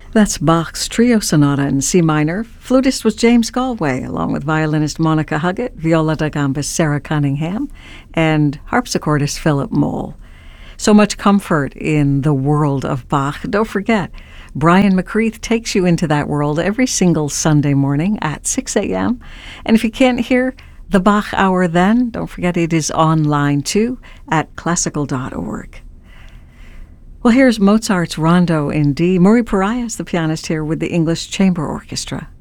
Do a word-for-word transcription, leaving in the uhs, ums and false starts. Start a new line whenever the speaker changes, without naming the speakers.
That's Bach's Trio Sonata in C minor. Flutist was James Galway, along with violinist Monica Huggett, viola da gamba Sarah Cunningham, and harpsichordist Philip Mole. So much comfort in the world of Bach. Don't forget, Brian McCreath takes you into that world every single Sunday morning at six a.m. And if you can't hear the Bach Hour then, don't forget it is online too at classical dot org. Well, here's Mozart's Rondo in D. Murray Pariah is the pianist here with the English Chamber Orchestra.